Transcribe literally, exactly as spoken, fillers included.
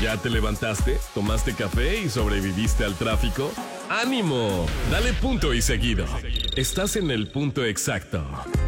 ¿Ya te levantaste? ¿Tomaste café y sobreviviste al tráfico? ¡Ánimo! Dale punto y seguido. Estás en el punto exacto.